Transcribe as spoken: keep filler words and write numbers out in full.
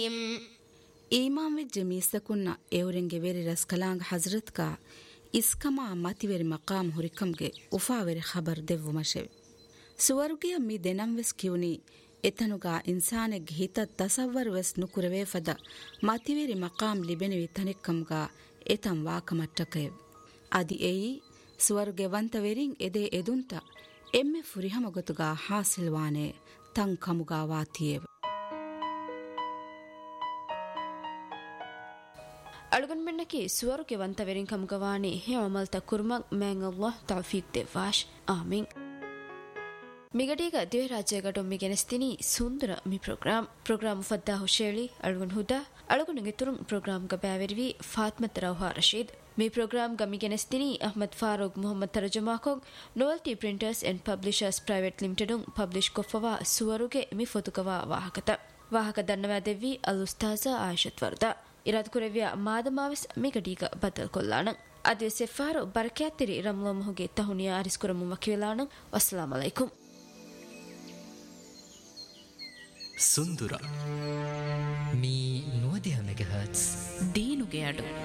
ಈಮಾಂ ವೆಜ್ಜೆ ಮೀಸಕುನ್ನ ಎವರೆಂಗೆ very ರಸ್ಕಲಾಂಗ Hazrat ಕಾ ಇಸ್ಕಮಾ ಮತಿವೆರಿ ಮಕಾಮ್ ಹುರಿಕಂಗೆ ಉಫಾವೆರಿ ಖಬರ್ ದೆವ್ವು ಮಶೆವೆ ಸುವರ್ಗಿಯ ಮಿ ದೆನಂವೆಸ್ ಕಿಯುನಿ ಎತನುಗಾ ಇನ್ಸಾನೆಗ್ ಹಿತ ತಸವ್ವರ್ ವೆಸ್ ನುಕುರವೇ ಫದ ಮತಿವೆರಿ ಮಕಾಮ್ ಲಿಬೆನೆವಿ ತನೆಕ್ಕಂಗಾ ಎತಂ ವಾಕಮಟ್ಟಕಯೆ ಅದಿ ಎಯಿ ಸುವರ್ಗೆ ವಂತವೆರಿಂ ಎದೆ ಎದುಂತ ಎಮ್ಮೆ ಫುರಿಹಮಗೊತುಗಾ ಹಾಸಿಲ್ವಾನೆ ತಂ ಕಮುಗಾ ವಾತಿಯೇವೆ ಅಳುಗನ್ ಮೆನ್ನಕಿ ಸುವರುಗೆ ವಂತವೆರಿಂ ಕಮುಗವಾನಿ ಹೆ ಅಮಲ್ತ ಕುರ್ಮಕ್ ಮ್ಯಾಂಗ್ ಅಲ್ಲಾಹ್ ತೌಫೀಕ್ ದೆವಾಶ್ ಆಮೀನ್ ಮಿಗಡಿಗ ದಿವೆ ರಾಜ್ಯಗಡು ಮಿಗೆನೆಸ್ತಿನಿ ಸುಂದರ ಮಿ ಪ್ರೋಗ್ರಾಮ್ ಪ್ರೋಗ್ರಾಮ್ ಫದ್ದಾ ಹುಶೇಳಿ ಅಳುಗನ್ ಹುದಾ ಅಳುಗನಿಗೆ ತುರುಂ ಪ್ರೋಗ್ರಾಮ್ ಗ ಬ್ಯಾವೆರಿವಿ ಫಾತ್ಮತ್ ರೌಹಾ ರಶೀದ್ ಮಿ ಪ್ರೋಗ್ರಾಮ್ ಗ ಮಿಗೆನೆಸ್ತಿನಿ Ahmed Farooq Muhammad ತರ್ಜುಮಾಕೊಗ್ novelty printers and publishers private limited publish ಕೊಫವಾ ಸುವರುಗೆ ಮಿ ಫೊತುಕವಾ ವಾಹಕತ ವಾಹಕ ದನ್ನವಾ ದೆವ್ವಿ ಅಲ್ ಉಸ್ತಾಜಾ ಆಯಿಷತ್ ವರ್ದಾ ಇರಾದ್ ಕುರೆವಿಯ ಮಾದಮಾವಿಸ್ ಮಿಗಡಿಗ ಬದಲ್ ಕೊಲ್ಲಾಣ ಅದೇ ಸೆಫಾರು ಬರಕ್ಯಾತಿರಿ ರಮ್ಲೋ ಮಹುಗೆ ತಹುನಿಯ ಅರಿಸ್ಕುರಮು ವಕಿಲಾಣ ಅಸ್ಸಲಾಮು ಅಲೈಕುಂ ಸುಂದರ ಮೀ ನೂದಿಯ ಮೆಗಾಹರ್ಟ್ಸ್ ದೀನುಗೆ ಅಡು